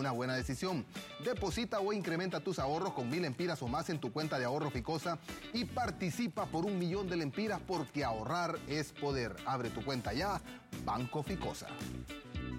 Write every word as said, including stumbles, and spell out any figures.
una buena decisión. Deposita o incrementa tus ahorros con mil lempiras o más en tu cuenta de ahorro Ficosa y participa por un millón de lempiras porque ahorrar es poder. Abre tu cuenta ya, Banco Ficosa.